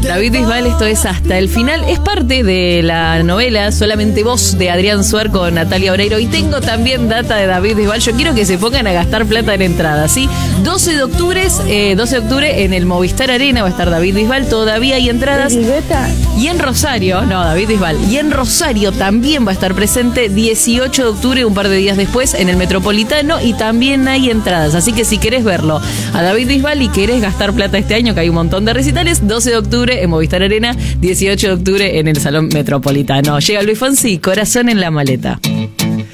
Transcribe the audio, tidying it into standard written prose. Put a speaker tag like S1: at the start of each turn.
S1: David Bisbal, esto es Hasta el Final. Es parte de la novela Solamente Vos de Adrián Suar con Natalia Oreiro. Y tengo también data de David Bisbal. Yo quiero que se pongan a gastar plata en entradas, ¿sí? 12 de octubre en el Movistar Arena va a estar David Bisbal. Todavía hay entradas. Y en Rosario, no, David Bisbal. Y en Rosario también va a estar presente 18 de octubre, un par de días después, en el Metropolitano. Y también hay entradas. Así que si querés verlo a David Bisbal y querés gastar plata este año, que hay un montón de recitales, 12 de octubre en Movistar Arena, 18 de octubre en el Salón Metropolitano. Llega Luis Fonsi, Corazón en la maleta.